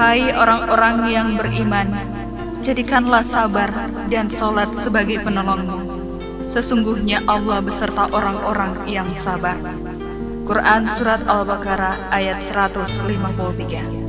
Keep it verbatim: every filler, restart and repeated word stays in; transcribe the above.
Hai orang-orang yang beriman, jadikanlah sabar dan sholat sebagai penolongmu. Sesungguhnya Allah beserta orang-orang yang sabar. Quran Surat Al-Baqarah ayat seratus lima puluh tiga.